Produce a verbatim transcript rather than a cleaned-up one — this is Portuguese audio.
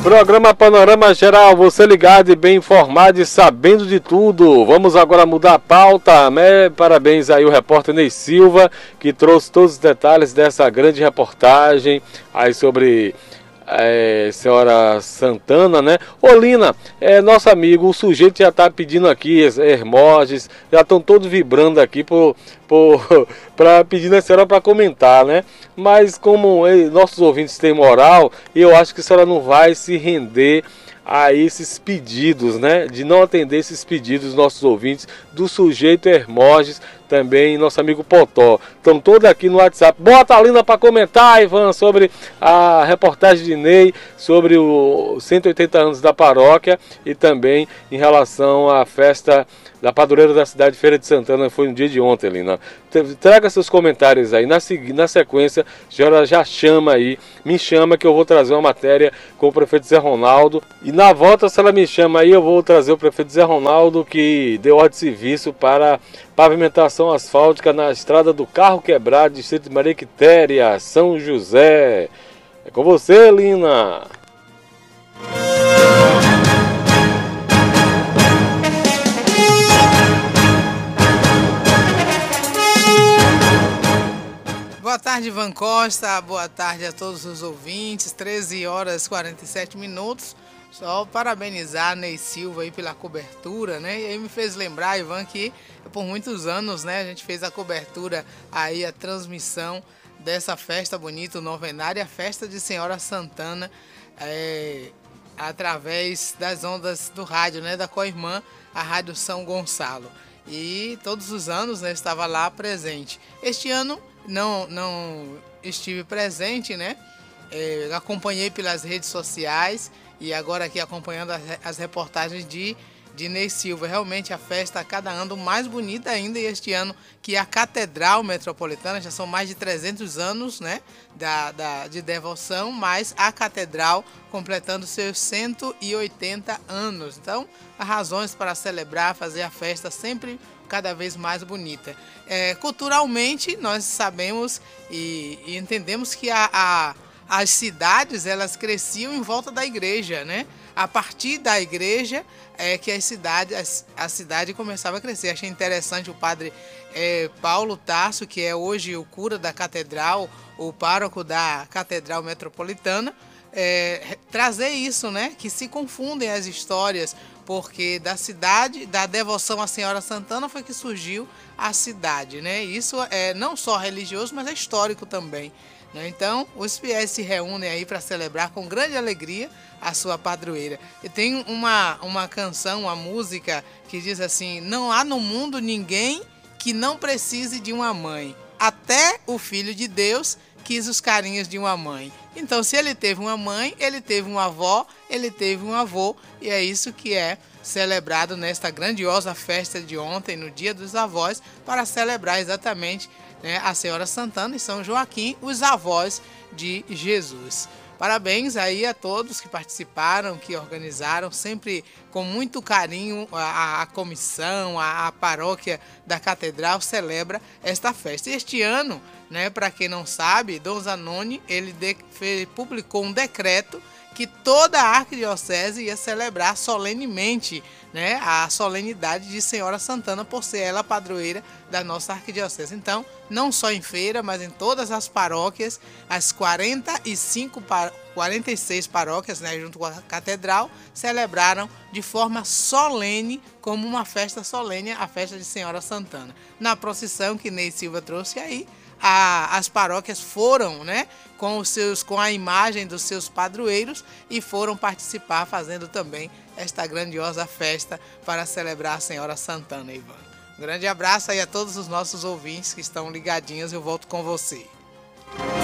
Programa Panorama Geral, você ligado e bem informado e sabendo de tudo. Vamos agora mudar a pauta, né? Parabéns aí o repórter Ney Silva, que trouxe todos os detalhes dessa grande reportagem aí sobre é, senhora Santana, né? Olina, é, nosso amigo, o sujeito já está pedindo aqui, Hermógenes, já estão todos vibrando aqui por, por, pra, pedindo a senhora para comentar, né? Mas como nossos ouvintes têm moral, eu acho que a senhora não vai se render a esses pedidos, né? De não atender esses pedidos dos nossos ouvintes, do sujeito Hermógenes, também nosso amigo Potó. Estão todos aqui no WhatsApp. Bota a Lina para comentar, Ivan, sobre a reportagem de Ney, sobre os cento e oitenta anos da paróquia e também em relação à festa da padroeira da cidade, Feira de Santana, foi no dia de ontem, Lina. Traga seus comentários aí. Na, na sequência, a senhora já chama aí, me chama que eu vou trazer uma matéria com o prefeito Zé Ronaldo. E na volta, se ela me chama aí, eu vou trazer o prefeito Zé Ronaldo, que deu ordem de serviço para pavimentação asfáltica na estrada do Carro Quebrado, distrito de Maria Quitéria, São José. É com você, Lina. Boa tarde, Ivan Costa, boa tarde a todos os ouvintes, treze horas e quarenta e sete minutos. Só parabenizar Ney Silva aí pela cobertura, né? E aí me fez lembrar, Ivan, que por muitos anos, né, a gente fez a cobertura aí, a transmissão dessa festa bonita, o novenário, a festa de Senhora Santana, é, através das ondas do rádio, né, da co-irmã, a Rádio São Gonçalo. E todos os anos, né, estava lá presente. Este ano não, não estive presente, né? É, acompanhei pelas redes sociais e agora aqui acompanhando as, as reportagens de, de Ney Silva. Realmente a festa a cada ano mais bonita ainda, e este ano que a Catedral Metropolitana, já são mais de trezentos anos, né, da, da, de devoção, mas a Catedral completando seus cento e oitenta anos. Então, há razões para celebrar, fazer a festa sempre cada vez mais bonita. É, culturalmente, nós sabemos e, e entendemos que a, a, as cidades, elas cresciam em volta da igreja, né? A partir da igreja é que a cidade, a, a cidade começava a crescer. Achei interessante o padre é, Paulo Tarso, que é hoje o cura da catedral, o pároco da Catedral Metropolitana, é, trazer isso, né? Que se confundem as histórias, porque da cidade, da devoção à Senhora Santana foi que surgiu a cidade, né? Isso é não só religioso, mas é histórico também, né? Então, os fiéis se reúnem aí para celebrar com grande alegria a sua padroeira. E tem uma, uma canção, uma música que diz assim: não há no mundo ninguém que não precise de uma mãe. Até o Filho de Deus quis os carinhos de uma mãe. Então, se ele teve uma mãe, ele teve uma avó, ele teve um avô, e é isso que é celebrado nesta grandiosa festa de ontem, no Dia dos Avós, para celebrar exatamente, né, a Senhora Santana e São Joaquim, os avós de Jesus. Parabéns aí a todos que participaram, que organizaram, sempre com muito carinho a, a comissão, a, a paróquia da Catedral celebra esta festa. E este ano, né, para quem não sabe, Dom Zanoni, ele de, fez, publicou um decreto que toda a arquidiocese ia celebrar solenemente, né, a solenidade de Senhora Santana, por ser ela a padroeira da nossa arquidiocese. Então, não só em Feira, mas em todas as paróquias, as quarenta e cinco, quarenta e seis paróquias, né, junto com a catedral, celebraram de forma solene, como uma festa solene, a festa de Senhora Santana. Na procissão que Ney Silva trouxe aí, A, as paróquias foram, né, com, os seus, com a imagem dos seus padroeiros e foram participar, fazendo também esta grandiosa festa para celebrar a Senhora Santana, Ivan. Um grande abraço aí a todos os nossos ouvintes que estão ligadinhos, eu volto com você.